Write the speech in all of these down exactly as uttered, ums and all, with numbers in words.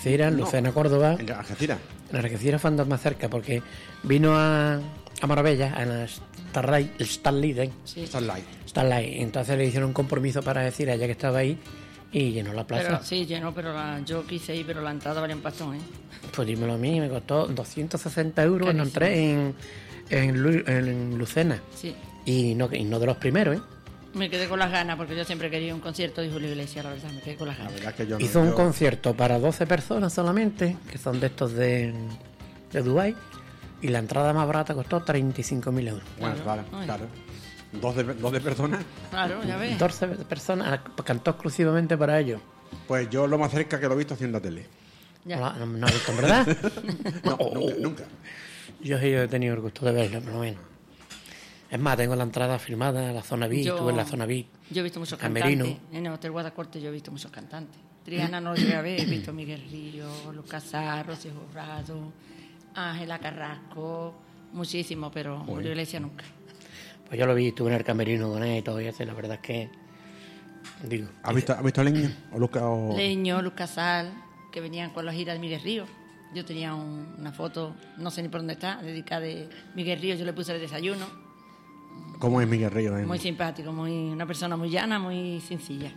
Algeciras, No. Lucena, Córdoba. En Algeciras. En Algeciras fue andar más cerca porque vino a, a Marbella, a la Starlight, el Starlight, ¿eh? Sí. Starlight. Starlight. Entonces le hicieron un compromiso para decir allá que estaba ahí y llenó la plaza. Pero, sí, lleno, pero la, yo quise ir, pero la entrada valía un pastón, ¿eh? Pues dímelo a mí, me costó doscientos sesenta euros cuando Carísimo. entré en, en, Lu- en Lucena. Sí. Y no, y no de los primeros, ¿eh? Me quedé con las ganas, porque yo siempre quería un concierto de Julio Iglesias, la verdad, me quedé con las La ganas. verdad que yo no. Hizo un yo- concierto para doce personas solamente, que son de estos de, de Dubái, y la entrada más barata costó treinta y cinco mil euros. Bueno, Claro. claro, Ay. claro. Dos de, dos de personas. Claro, ya ves. doce personas, cantó exclusivamente para ellos. Pues yo lo más cerca que lo he visto haciendo la tele. Ya. No, no, no he visto, en verdad. No, nunca, nunca. Yo sí he tenido el gusto de verlo, por lo menos. Es más, tengo la entrada firmada, la zona V I P, Yo- estuve en la zona V I P. Yo he visto muchos Camerino. cantantes. En el Hotel Guadacorte yo he visto muchos cantantes. Triana no lo llegué a ver, he visto a Miguel Río, Lucas Sá, Rocío Jurado, Ángela Carrasco, muchísimo, pero Julio Iglesias nunca. Pues yo lo vi, estuve en el camerino con él y todo eso, y la verdad es que... Digo, ¿Has visto, ¿has visto a Leña? ¿O Lucas? O... Leño, Lucas Sal, que venían con la gira de Miguel Río. Yo tenía un- una foto, no sé ni por dónde está, dedicada de Miguel Río, yo le puse el desayuno. ¿Cómo es Miguel Río? eh? Muy simpático, muy una persona muy llana, muy sencilla.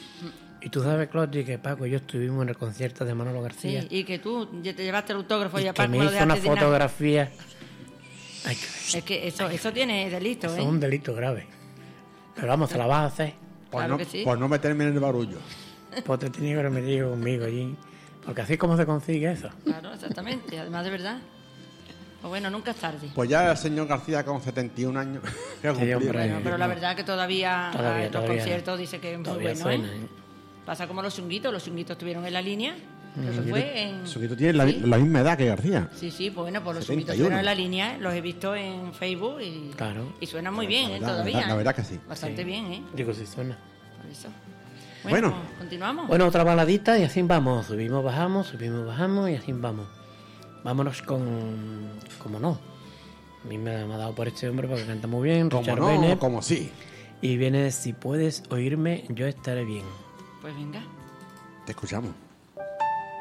y tú sabes, Claudia, que Paco y yo estuvimos en el concierto de Manolo García. Sí, y que tú ya te llevaste el autógrafo y, y a que Paco me me lo hizo una dejaste de nada. fotografía. Ay, que Es que eso, eso tiene delito, eso ¿eh? es un delito grave. Pero vamos, te la vas a hacer. Por, Claro no, que sí. por no meterme en el barullo. Pues te tenía que haber metido conmigo allí. Porque así es como se consigue eso. Claro, exactamente, además de verdad. Pues bueno, nunca es tarde. Pues ya el señor García con setenta y un años. que ha Sí, cumplido. hombre. Bueno, pero la verdad que todavía, Todavía, ah, los todavía. conciertos dice que es muy Todavía bueno, suena, ¿eh? ¿eh? Pasa como los chunguitos, los chunguitos estuvieron en la línea. Eso fue en... Suquito tiene la, Sí. la misma edad que García. Sí, sí, pues bueno, pues los setenta chunguitos y uno. estuvieron en la línea, los he visto en Facebook y, Claro. y suenan muy bien, ¿eh? La verdad, Todavía. la verdad- la verdad que sí. Bastante Sí. bien, ¿eh? Digo, si suena. Por eso. Bueno. Bueno, pues, continuamos. Bueno, otra baladita y así vamos. Subimos, bajamos, subimos, bajamos y así vamos. Vámonos con... Como no. A mí me, me ha dado por este hombre porque canta muy bien. Como Richard no, Bennett. como sí. Y viene, si puedes oírme, yo estaré bien. Pues venga. Te escuchamos.